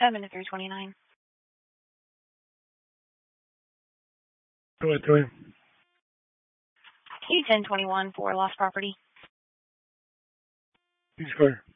7 to 329. Go ahead, Troy. E1021 for lost property. Please go ahead.